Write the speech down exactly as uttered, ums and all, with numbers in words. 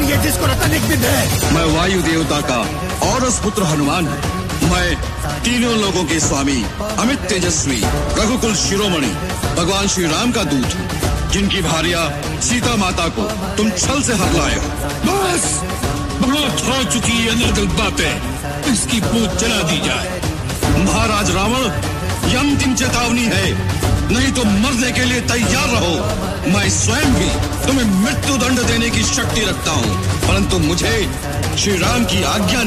ये जिसको रतन एक दिन है। मैं वायु देवता का औरस पुत्र हनुमान हूँ। मैं तीनों लोगों के स्वामी अमित तेजस्वी रघुकुल शिरोमणि भगवान श्री राम का दूत हूँ, जिनकी भार्या सीता माता को तुम छल से हर लाए हो। बस बहुत हो चुकी है अनर्गल बातें, इसकी पूछ जला दी जाए। महाराज रावण, यह अंतिम चेतावनी है, नहीं तो मरने के लिए तैयार रहो। मैं स्वयं भी तुम्हें मृत्यु दंड देने की शक्ति रखता हूँ, परंतु मुझे श्री राम की आज्ञा